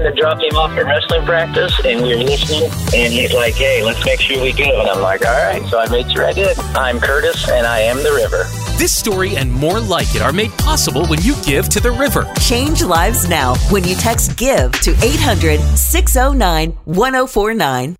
I dropped him off at wrestling practice, and we were listening, and he's like, hey, let's make sure we go. And I'm like, all right. So I made sure I did. I'm Curtis, and I am the River. This story and more like it are made possible when you give to the River. Change lives now when you text GIVE to 800-609-1049.